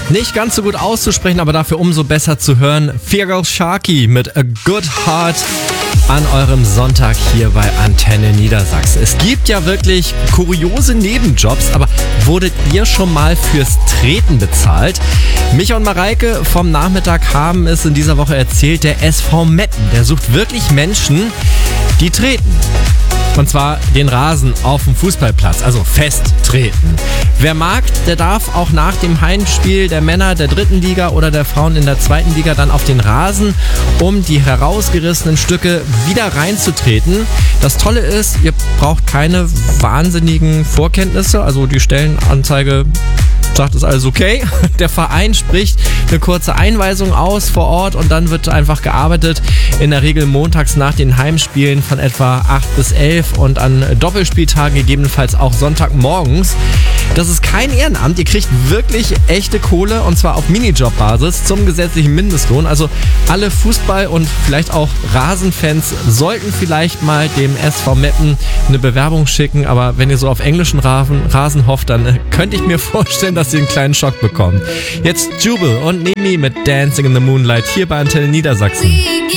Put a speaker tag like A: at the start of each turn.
A: Nicht ganz so gut auszusprechen, aber dafür umso besser zu hören. Feargal Sharkey mit A Good Heart an eurem Sonntag hier bei Antenne Niedersachsen. Es gibt ja wirklich kuriose Nebenjobs, aber wurdet ihr schon mal fürs Treten bezahlt? Micha und Mareike vom Nachmittag haben es in dieser Woche erzählt, der SV Metten, der sucht wirklich Menschen, die treten. Und zwar den Rasen auf dem Fußballplatz, also fest treten. Wer mag, der darf auch nach dem Heimspiel der Männer der 3. Liga oder der Frauen in der 2. Liga dann auf den Rasen, um die herausgerissenen Stücke wieder reinzutreten. Das Tolle ist, ihr braucht keine wahnsinnigen Vorkenntnisse, also die Stellenanzeige sagt, ist alles okay. Der Verein spricht eine kurze Einweisung aus vor Ort und dann wird einfach gearbeitet. In der Regel montags nach den Heimspielen von etwa 8 bis 11 und an Doppelspieltagen gegebenenfalls auch Sonntagmorgens. Das ist kein Ehrenamt. Ihr kriegt wirklich echte Kohle und zwar auf Minijob-Basis zum gesetzlichen Mindestlohn. Also alle Fußball- und vielleicht auch Rasenfans sollten vielleicht mal dem SV Meppen eine Bewerbung schicken. Aber wenn ihr so auf englischen Rasen hofft, dann könnte ich mir vorstellen, dass ihr einen kleinen Schock bekommt. Jetzt Jubel und Nemi mit Dancing in the Moonlight hier bei Antenne Niedersachsen.